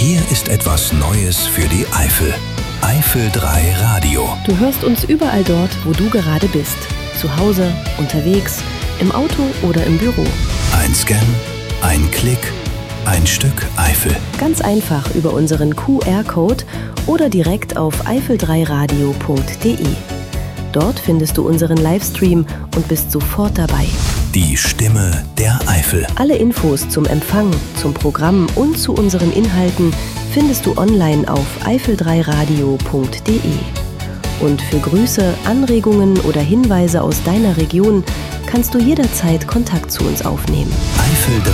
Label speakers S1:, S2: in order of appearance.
S1: Hier ist etwas Neues für die Eifel. Eifel 3 Radio.
S2: Du hörst uns überall dort, wo du gerade bist. Zu Hause, unterwegs, im Auto oder im Büro.
S1: Ein Scan, ein Klick, ein Stück Eifel.
S2: Ganz einfach über unseren QR-Code oder direkt auf eifel3radio.de. Dort findest du unseren Livestream und bist sofort dabei.
S1: Die Stimme der Eifel.
S2: Alle Infos zum Empfang, zum Programm und zu unseren Inhalten findest du online auf eifel3radio.de. Und für Grüße, Anregungen oder Hinweise aus deiner Region kannst du jederzeit Kontakt zu uns aufnehmen.
S1: Eifel 3